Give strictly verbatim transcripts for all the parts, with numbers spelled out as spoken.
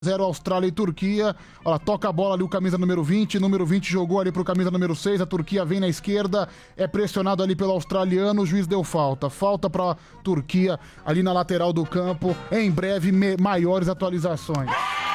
zero Austrália e Turquia. Olha, toca a bola ali o camisa número vinte, número vinte jogou ali pro camisa número seis, a Turquia vem na esquerda, é pressionado ali pelo australiano, o juiz deu falta. Falta pra Turquia ali na lateral do campo. Em breve, me- maiores atualizações.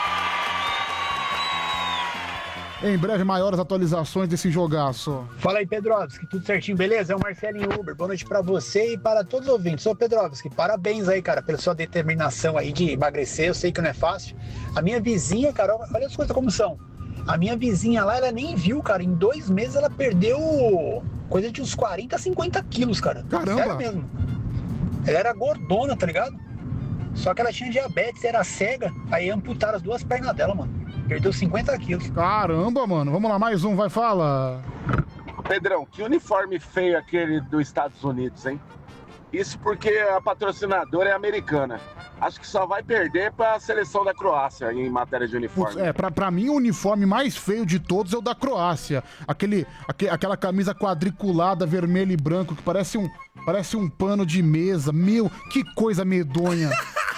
Em breve, maiores atualizações desse jogaço. Fala aí, Pedrovski, tudo certinho, beleza? É o Marcelinho Uber, boa noite pra você e para todos os ouvintes. Ô, Pedrovski, parabéns aí, cara, pela sua determinação aí de emagrecer, eu sei que não é fácil. A minha vizinha, cara, olha as coisas como são. A minha vizinha lá, ela nem viu, cara, em dois meses ela perdeu coisa de uns quarenta, cinquenta quilos, cara. Caramba! Sério mesmo. Ela era gordona, tá ligado? Só que ela tinha diabetes, era cega, aí amputaram as duas pernas dela, mano. Perdeu cinquenta quilos. Caramba, mano. Vamos lá, mais um, vai, fala. Pedrão, que uniforme feio aquele dos Estados Unidos, hein? Isso porque a patrocinadora é americana. Acho que só vai perder pra seleção da Croácia em matéria de uniforme. Putz, é, pra, pra mim o uniforme mais feio de todos é o da Croácia. Aquele, aque- aquela camisa quadriculada, vermelho e branco, que parece um, parece um pano de mesa. Meu, que coisa medonha.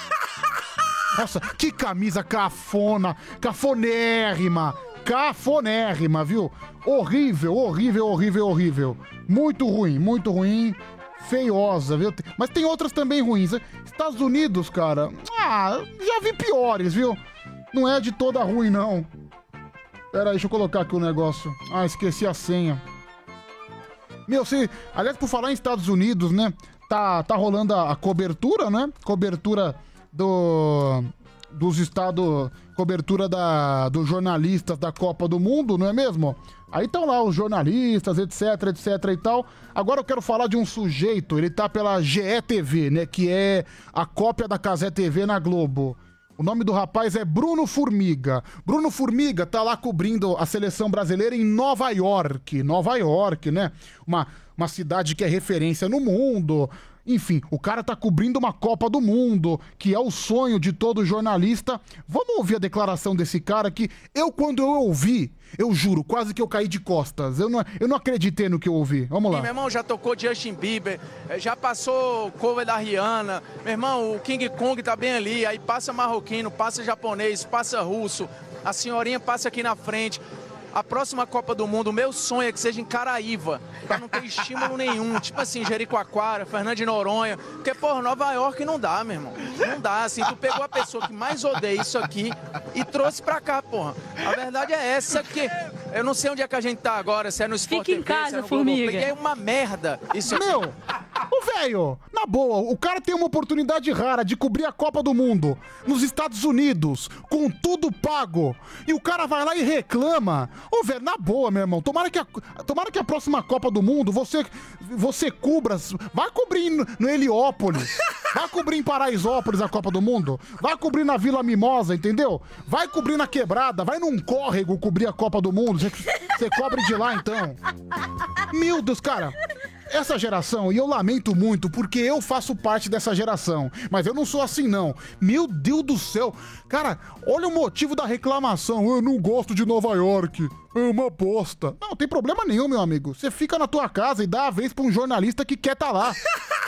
Nossa, que camisa cafona, cafonérrima, cafonérrima, viu? Horrível, horrível, horrível, horrível. Muito ruim, muito ruim, feiosa, viu? Mas tem outras também ruins. Estados Unidos, cara, ah, já vi piores, viu? Não é de toda ruim, não. Pera aí, deixa eu colocar aqui o negócio. Ah, esqueci a senha. Meu, se... Aliás, por falar em Estados Unidos, né? Tá, tá rolando a, a cobertura, né? Cobertura do... Dos estados... Cobertura da, dos jornalistas da Copa do Mundo, não é mesmo? Aí estão lá os jornalistas, etc, etc e tal. Agora eu quero falar de um sujeito, ele tá pela G E T V, né? Que é a cópia da Cazé T V na Globo. O nome do rapaz é Bruno Formiga. Bruno Formiga tá lá cobrindo a seleção brasileira em Nova York. Nova York, né? Uma, uma cidade que é referência no mundo. Enfim, o cara tá cobrindo uma Copa do Mundo, que é o sonho de todo jornalista. Vamos ouvir a declaração desse cara que eu, quando eu ouvi, eu juro, quase que eu caí de costas. Eu não, eu não acreditei no que eu ouvi. Vamos lá. Meu irmão já tocou Justin Bieber, eh, já passou cover da Rihanna. Meu irmão, o King Kong tá bem ali. Aí passa marroquino, passa japonês, passa russo. A senhorinha passa aqui na frente. A próxima Copa do Mundo, o meu sonho é que seja em Caraíva, pra não ter estímulo nenhum. Tipo assim, Jericoacoara, Fernando de Noronha. Porque, porra, Nova York não dá, meu irmão. Não dá, assim, tu pegou a pessoa que mais odeia isso aqui e trouxe pra cá, porra. A verdade é essa, que eu não sei onde é que a gente tá agora, se é no Sport Fica em T V, casa, se é no formiga. Globoplay. É uma merda isso aqui. Meu, ô velho, na boa, o cara tem uma oportunidade rara de cobrir a Copa do Mundo nos Estados Unidos, com tudo pago, e o cara vai lá e reclama. Ô velho, na boa, meu irmão, tomara que a, tomara que a próxima Copa do Mundo você, você cubra, vai cobrir no, no Heliópolis, vai cobrir em Paraisópolis a Copa do Mundo, vai cobrir na Vila Mimosa, entendeu? Vai cobrir na Quebrada, vai num córrego cobrir a Copa do Mundo, você, você cobre de lá então. Meu Deus, cara. Essa geração, e eu lamento muito, porque eu faço parte dessa geração, mas eu não sou assim não. Meu Deus do céu. Cara, olha o motivo da reclamação. Eu não gosto de Nova York. É uma bosta. Não, tem problema nenhum, meu amigo. Você fica na tua casa e dá a vez pra um jornalista que quer tá lá.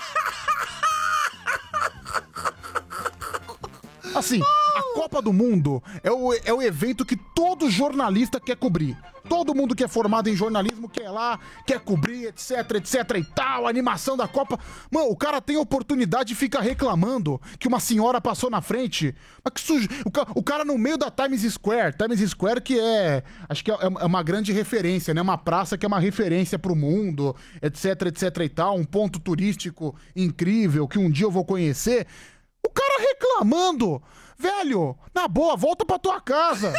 Assim, a Copa do Mundo é o, é o evento que todo jornalista quer cobrir. Todo mundo que é formado em jornalismo quer ir lá, quer cobrir, etc, etc e tal, a animação da Copa. Mano, o cara tem a oportunidade de ficar reclamando que uma senhora passou na frente. Mas que sujo. O, ca- o cara no meio da Times Square, Times Square que é, acho que é, é uma grande referência, né? Uma praça que é uma referência pro mundo, etc, etc e tal, um ponto turístico incrível que um dia eu vou conhecer. O cara reclamando. Velho, na boa, volta pra tua casa.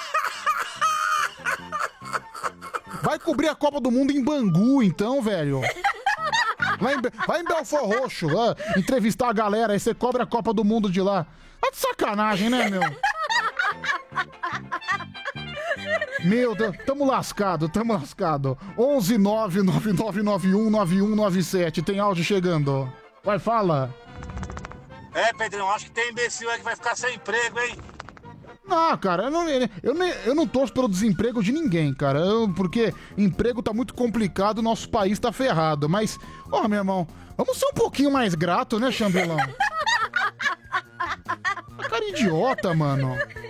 Vai cobrir a Copa do Mundo em Bangu, então, velho. Vai em, Be- vai em Belfort Roxo, lá, entrevistar a galera, aí você cobra a Copa do Mundo de lá. Tá de sacanagem, né, meu? Meu Deus, tamo lascado, tamo lascado. onze nove nove nove nove um nove um nove sete, tem áudio chegando. Vai, fala. É, Pedrão, acho que tem imbecil aí que vai ficar sem emprego, hein? Ah, cara, eu não, eu, nem- eu não torço pelo desemprego de ninguém, cara. Eu- porque emprego tá muito complicado, nosso país tá ferrado. Mas, ó, meu irmão, vamos ser um pouquinho mais grato, né, Chambelão? Cara idiota, mano.